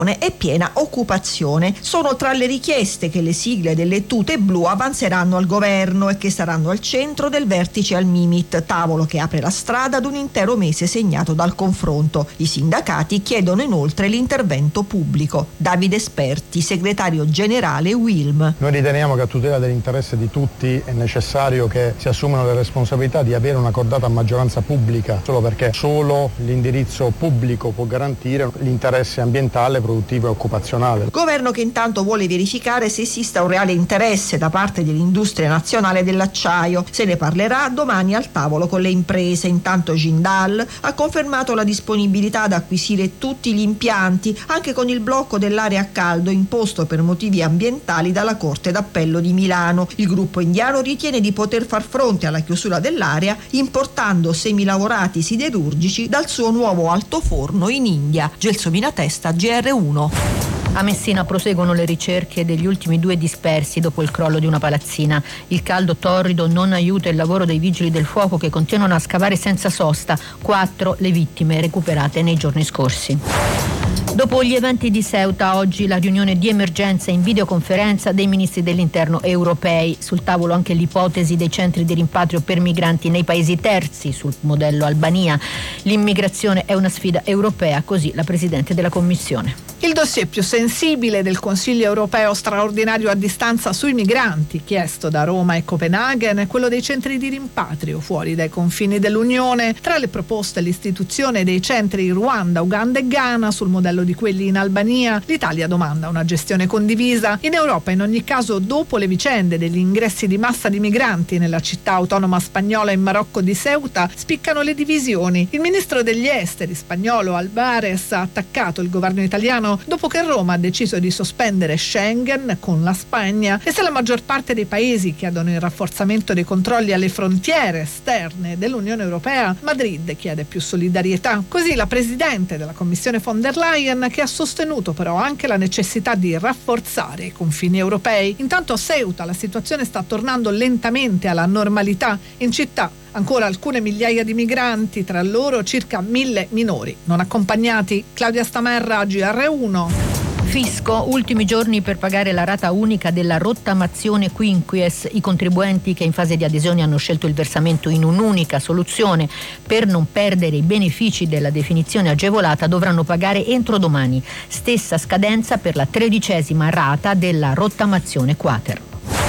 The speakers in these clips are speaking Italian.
e piena occupazione. Sono tra le richieste che le sigle delle tute blu avanzeranno al governo e che saranno al centro del vertice al Mimit, tavolo che apre la strada ad un intero mese segnato dal confronto. I sindacati chiedono inoltre l'intervento pubblico. Davide Esperti, segretario generale UILM. Noi riteniamo che a tutela dell'interesse di tutti è necessario che si assumano le responsabilità di avere una cordata maggioranza pubblica, solo perché solo l'indirizzo pubblico può garantire l'interesse ambientale, produttivo e occupazionale. Governo che intanto vuole verificare se esista un reale interesse da parte dell'industria nazionale dell'acciaio. Se ne parlerà domani al tavolo con le imprese. Intanto Jindal ha confermato la disponibilità ad acquisire tutti gli impianti, anche con il blocco dell'area a caldo imposto per motivi ambientali dalla Corte d'Appello di Milano. Il gruppo indiano ritiene di poter far fronte alla chiusura dell'area importando semilavorati siderurgici dal suo nuovo altoforno in India. Gelsomina Testa, GR1. A Messina proseguono le ricerche degli ultimi 2 dispersi dopo il crollo di una palazzina. Il caldo torrido non aiuta il lavoro dei vigili del fuoco che continuano a scavare senza sosta. 4 le vittime recuperate nei giorni scorsi. Dopo gli eventi di Ceuta, oggi la riunione di emergenza in videoconferenza dei ministri dell'interno europei. Sul tavolo anche l'ipotesi dei centri di rimpatrio per migranti nei paesi terzi, sul modello Albania. L'immigrazione è una sfida europea, così la Presidente della Commissione. Il dossier più sensibile del Consiglio europeo straordinario a distanza sui migranti, chiesto da Roma e Copenaghen, è quello dei centri di rimpatrio fuori dai confini dell'Unione. Tra le proposte l'istituzione dei centri in Ruanda, Uganda e Ghana sul modello di quelli in Albania. L'Italia domanda una gestione condivisa. In Europa, in ogni caso, dopo le vicende degli ingressi di massa di migranti nella città autonoma spagnola in Marocco di Ceuta, spiccano le divisioni. Il ministro degli esteri spagnolo Albares ha attaccato il governo italiano dopo che Roma ha deciso di sospendere Schengen con la Spagna, e se la maggior parte dei paesi chiedono il rafforzamento dei controlli alle frontiere esterne dell'Unione Europea, Madrid chiede più solidarietà. Così la Presidente della Commissione von der Leyen, che ha sostenuto però anche la necessità di rafforzare i confini europei. Intanto a Ceuta la situazione sta tornando lentamente alla normalità. In città ancora alcune migliaia di migranti, tra loro circa 1000 minori non accompagnati. Claudia Stamerra, GR1. Fisco, ultimi giorni per pagare la rata unica della rottamazione quinquies. I contribuenti che in fase di adesione hanno scelto il versamento in un'unica soluzione per non perdere i benefici della definizione agevolata dovranno pagare entro domani. Stessa scadenza per la 13ª rata della rottamazione quater.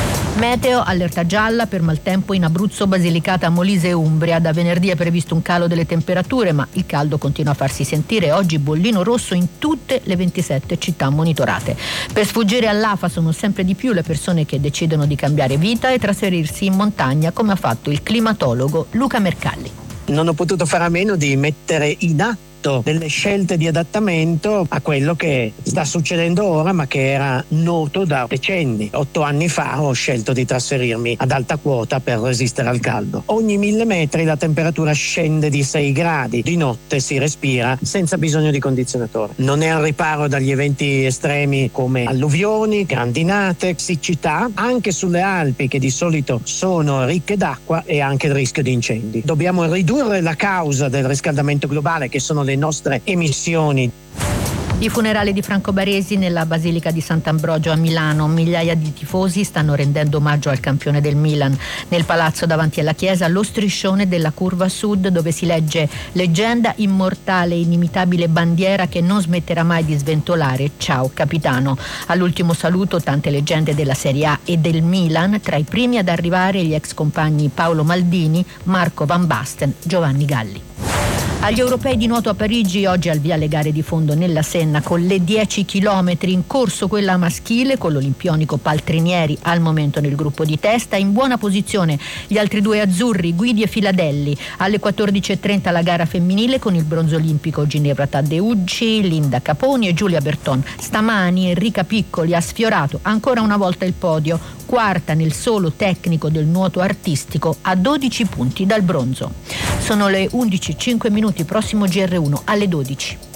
Meteo, allerta gialla per maltempo in Abruzzo, Basilicata, Molise e Umbria. Da venerdì è previsto un calo delle temperature, ma il caldo continua a farsi sentire. Oggi bollino rosso in tutte le 27 città monitorate. Per sfuggire all'afa sono sempre di più le persone che decidono di cambiare vita e trasferirsi in montagna, come ha fatto il climatologo Luca Mercalli. Non ho potuto fare a meno di mettere in atto delle scelte di adattamento a quello che sta succedendo ora, ma che era noto da decenni. 8 anni fa ho scelto di trasferirmi ad alta quota per resistere al caldo. Ogni 1000 metri la temperatura scende di 6 gradi. Di notte si respira senza bisogno di condizionatore. Non è al riparo dagli eventi estremi come alluvioni, grandinate, siccità, anche sulle Alpi che di solito sono ricche d'acqua, e anche il rischio di incendi. Dobbiamo ridurre la causa del riscaldamento globale, che sono le nostre emissioni. I funerali di Franco Baresi nella Basilica di Sant'Ambrogio a Milano. Migliaia di tifosi stanno rendendo omaggio al campione del Milan. Nel palazzo davanti alla chiesa lo striscione della curva sud, dove si legge: leggenda immortale, inimitabile bandiera che non smetterà mai di sventolare. Ciao capitano. All'ultimo saluto tante leggende della Serie A e del Milan, tra i primi ad arrivare gli ex compagni Paolo Maldini, Marco Van Basten, Giovanni Galli. Agli europei di nuoto a Parigi oggi al via le gare di fondo nella Senna con le 10 chilometri, in corso quella maschile con l'olimpionico Paltrinieri al momento nel gruppo di testa, in buona posizione gli altri 2 azzurri Guidi e Filadelli. Alle 14.30 la gara femminile con il bronzo olimpico Ginevra Taddeucci, Linda Caponi e Giulia Berton. Stamani Enrica Piccoli ha sfiorato ancora una volta il podio, quarta nel solo tecnico del nuoto artistico a 12 punti dal bronzo. Sono le 11:05, prossimo GR1 alle 12.